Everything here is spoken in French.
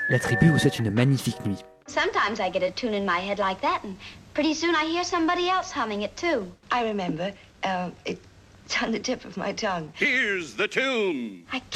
La tribu vous souhaite une magnifique nuit. Sometimes I get a tune in my head like that, and pretty soon I hear somebody else humming it too. I remember. It's on the tip of my tongue. Here's the tune. I